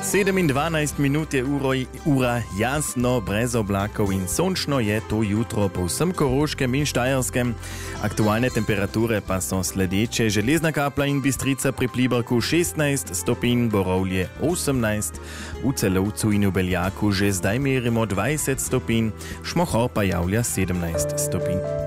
7:12 je ura jasno, brez oblakov in sončno je to jutro po vsem Koroškem in Štajerskem. Aktualne temperature pa so sledeče: Železna Kapla in Bistrica pri Pliberku 16 stopinj, Borovlje 18, v Celovcu in v Beljaku že zdaj merimo 20 stopinj, Šmohor pa javlja 17 stopinj.